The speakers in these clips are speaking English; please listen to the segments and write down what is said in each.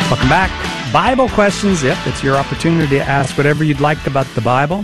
Welcome back. Bible questions. Yep, it's your opportunity to ask whatever you'd like about the Bible.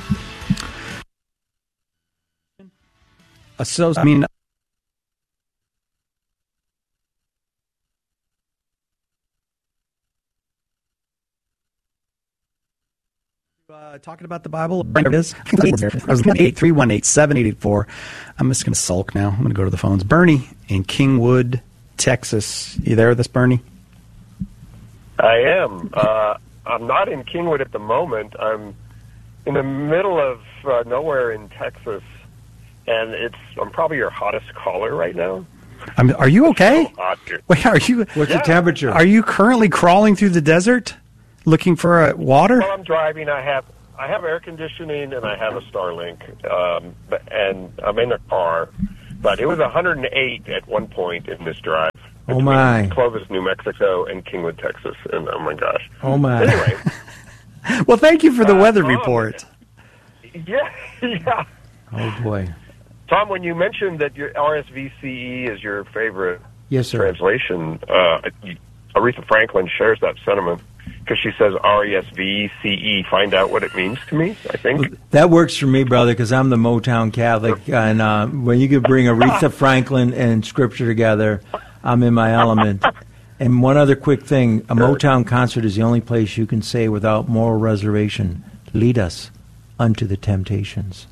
Talking about the Bible. There it is. I was 8318784. I'm just going to sulk now. I'm going to go to the phones. Bernie in Kingwood, Texas. You there with us, Bernie? I am. I'm not in Kingwood at the moment. I'm in the middle of nowhere in Texas, and I'm probably your hottest caller right now. Are you okay? So hot here. Wait, are you? What's the temperature? Are you currently crawling through the desert looking for water? Well, I'm driving. I have air conditioning and I have a Starlink, and I'm in a car. But it was 108 at one point in this drive. Oh my! Clovis, New Mexico, and Kingwood, Texas, and oh my gosh! Oh my! Anyway, well, thank you for the weather report. Yeah. Oh boy! Tom, when you mentioned that your RSVCE is your favorite translation, Aretha Franklin shares that sentiment because she says RESVCE. Find out what it means to me, I think. That works for me, brother, because I'm the Motown Catholic, and when you could bring Aretha Franklin and Scripture together, I'm in my element. And one other quick thing, a Motown concert is the only place you can say without moral reservation, lead us unto the temptations.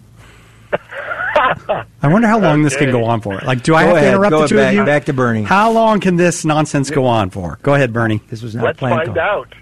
I wonder how long this can go on for. Like, do I have to interrupt the two of you? Back to Bernie. How long can this nonsense go on for? Go ahead, Bernie. This was not Let's planned. find out.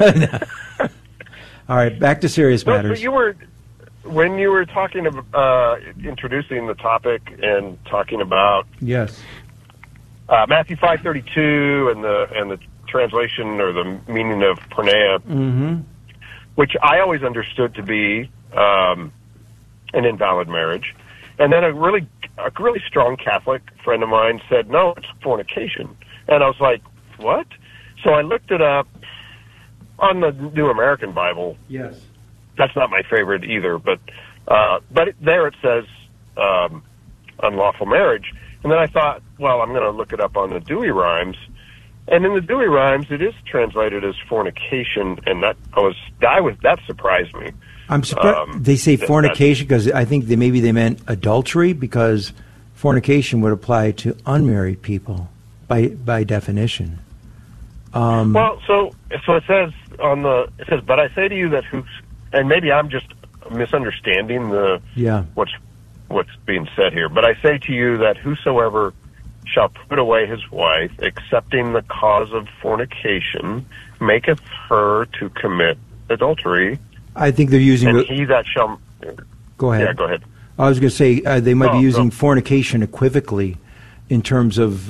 All right, back to serious matters. So when you were talking about introducing the topic and talking about Matthew 5:32 and the translation or the meaning of porneia, which I always understood to be an invalid marriage. And then a really strong Catholic friend of mine said, no, it's fornication. And I was like, what? So I looked it up on the New American Bible. Yes. That's not my favorite either, but there it says unlawful marriage. And then I thought, well, I'm going to look it up on the Douay-Rheims. And in the Douay-Rheims, it is translated as fornication, and that surprised me. I'm surprised they say fornication because I think maybe they meant adultery, because fornication would apply to unmarried people by definition. Well, so it says but I say to you that and maybe I'm just misunderstanding what's being said here. But I say to you that whosoever shall put away his wife, excepting the cause of fornication, maketh her to commit adultery. I think they're using... And he that shall... Go ahead. Yeah, go ahead. I was going to say they might be using fornication equivocally in terms of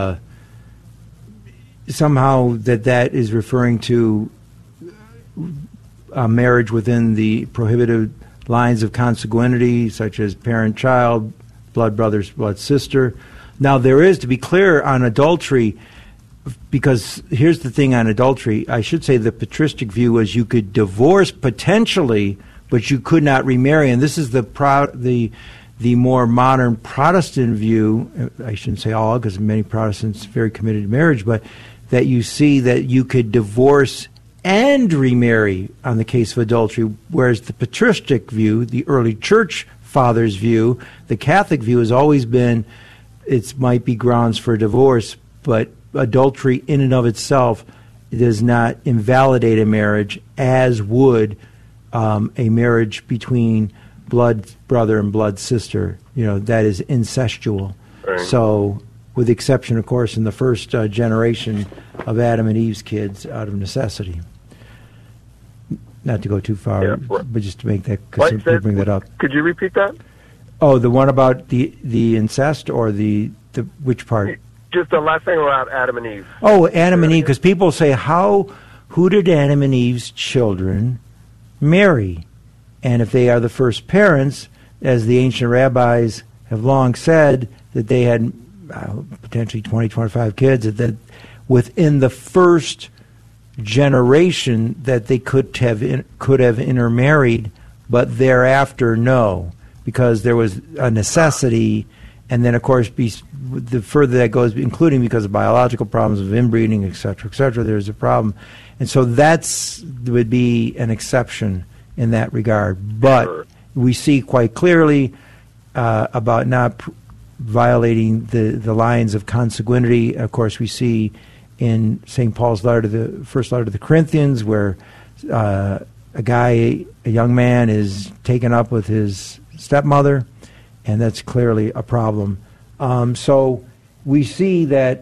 somehow that is referring to marriage within the prohibited lines of consanguinity, such as parent-child, blood brothers, blood sister. Now, there is, to be clear, on adultery... Because here's the thing on adultery. I should say the patristic view was you could divorce potentially, but you could not remarry. And this is the more modern Protestant view. I shouldn't say all, because many Protestants are very committed to marriage, but that you see that you could divorce and remarry on the case of adultery, whereas the patristic view, the early church fathers' view, the Catholic view has always been it might be grounds for divorce, but adultery in and of itself does not invalidate a marriage, as would a marriage between blood brother and blood sister. That is incestual. Right. So, with the exception, of course, in the first generation of Adam and Eve's kids out of necessity. Not to go too far, but just to make that, because you bring that up. Could you repeat that? Oh, the one about the incest, or the which part? Just the last thing about Adam and Eve. Oh, Adam and Eve, because people say, who did Adam and Eve's children marry? And if they are the first parents, as the ancient rabbis have long said, that they had potentially 20, 25 kids, that within the first generation that they could have intermarried, but thereafter no, because there was a necessity And then, of course, the further that goes, including because of biological problems of inbreeding, et cetera, there's a problem. And so would be an exception in that regard. But we see quite clearly about not violating the lines of consanguinity. Of course, we see in St. Paul's first letter to the Corinthians, where a young man is taken up with his stepmother, and that's clearly a problem. So we see that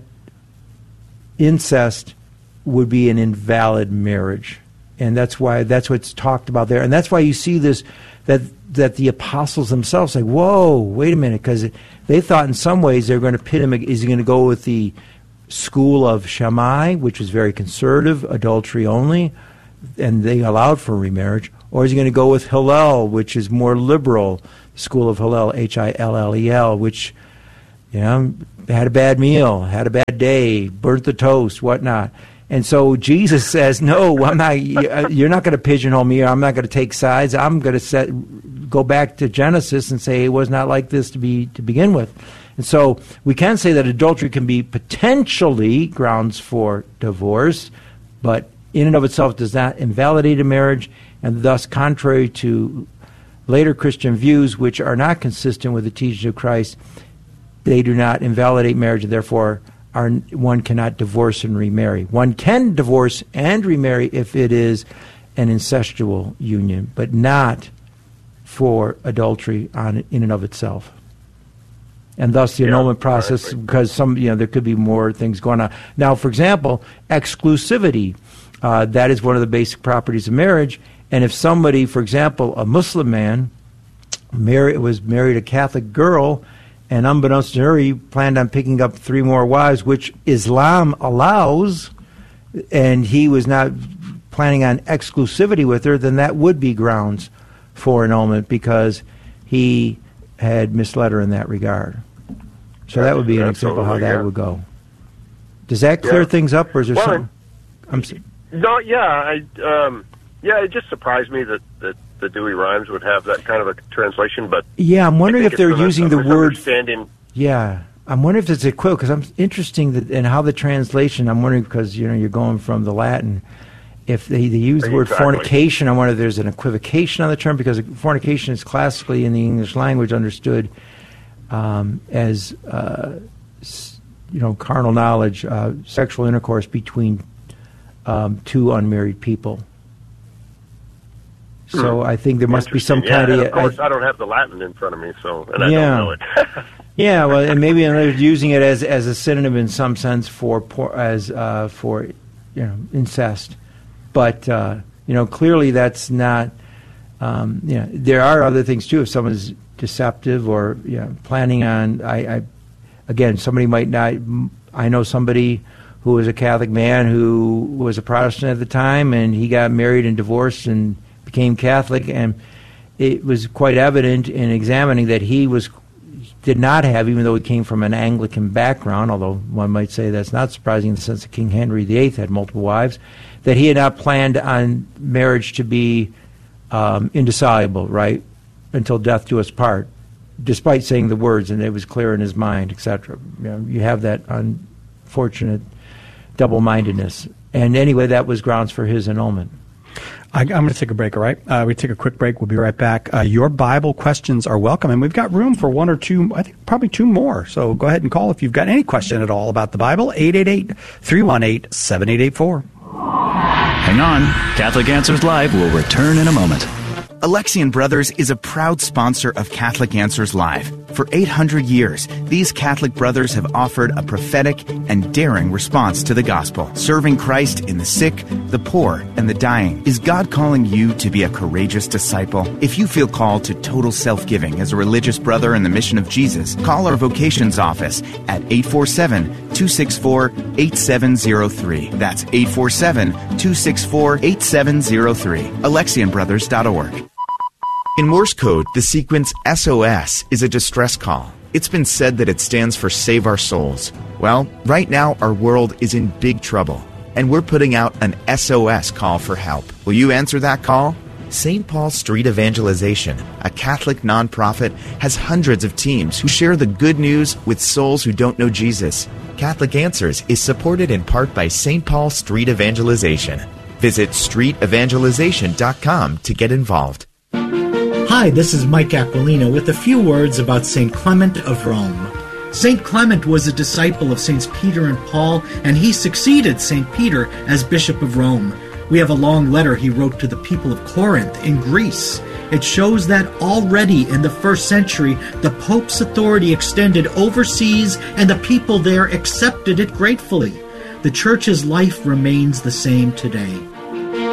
incest would be an invalid marriage, and that's what's talked about there, and that's why you see this that the apostles themselves say, "Whoa, wait a minute," because they thought in some ways they're going to pit him. Is he going to go with the school of Shammai, which was very conservative, adultery only, and they allowed for remarriage, or is he going to go with Hillel, which is more liberal, school of Hillel, Hillel, which had a bad meal, had a bad day, burnt the toast, whatnot. And so Jesus says, "No, I'm not. You're not going to pigeonhole me. I'm not going to take sides. I'm going to go back to Genesis and say it was not like this to begin with." And so we can say that adultery can be potentially grounds for divorce, but in and of itself does not invalidate a marriage, and thus, contrary to later Christian views, which are not consistent with the teaching of Christ, they do not invalidate marriage, and therefore one cannot divorce and remarry. One can divorce and remarry if it is an incestual union, but not for adultery in and of itself. And thus the annulment process, because there could be more things going on. Now, for example, exclusivity, that is one of the basic properties of marriage. And if somebody, for example, a Muslim man, was married a Catholic girl, and unbeknownst to her, he planned on picking up 3 more wives, which Islam allows, and he was not planning on exclusivity with her, then that would be grounds for annulment because he had misled her in that regard. So that would be an example of how that would go. Does that clear things up, or is there something? No, it just surprised me that the Dewey Rhymes would have that kind of a translation, but I'm wondering if they're using the word. Yeah, I'm wondering if it's a quote, because I'm interested in how the translation. I'm wondering because you're going from the Latin. If they use the word fornication, I wonder if there's an equivocation on the term, because fornication is classically in the English language understood as carnal knowledge, sexual intercourse between 2 unmarried people. So I think there must be some kind of... Of course, I don't have the Latin in front of me, and I don't know it. And maybe they're using it as a synonym in some sense for incest. But clearly that's not. There are other things too. If someone's deceptive or planning on, again, somebody might not. I know somebody who was a Catholic man who was a Protestant at the time, and he got married and divorced and became Catholic, and it was quite evident in examining that he did not have, even though he came from an Anglican background, although one might say that's not surprising in the sense that King Henry VIII had multiple wives, that he had not planned on marriage to be indissoluble, right, until death do us part, despite saying the words, and it was clear in his mind, etc. You have that unfortunate double-mindedness. And anyway, that was grounds for his annulment. I'm going to take a break, all right? We take a quick break. We'll be right back. Your Bible questions are welcome, and we've got room for 1 or 2, I think probably 2 more. So go ahead and call if you've got any question at all about the Bible, 888-318-7884. Hang on. Catholic Answers Live will return in a moment. Alexian Brothers is a proud sponsor of Catholic Answers Live. For 800 years, these Catholic brothers have offered a prophetic and daring response to the gospel, serving Christ in the sick, the poor, and the dying. Is God calling you to be a courageous disciple? If you feel called to total self-giving as a religious brother in the mission of Jesus, call our vocations office at 847-264-8703. That's 847-264-8703. AlexianBrothers.org. In Morse code, the sequence SOS is a distress call. It's been said that it stands for Save Our Souls. Well, right now our world is in big trouble, and we're putting out an SOS call for help. Will you answer that call? St. Paul Street Evangelization, a Catholic nonprofit, has hundreds of teams who share the good news with souls who don't know Jesus. Catholic Answers is supported in part by St. Paul Street Evangelization. Visit streetevangelization.com to get involved. Hi, this is Mike Aquilino with a few words about St. Clement of Rome. St. Clement was a disciple of Saints Peter and Paul, and he succeeded St. Peter as Bishop of Rome. We have a long letter he wrote to the people of Corinth in Greece. It shows that already in the first century, the Pope's authority extended overseas and the people there accepted it gratefully. The Church's life remains the same today.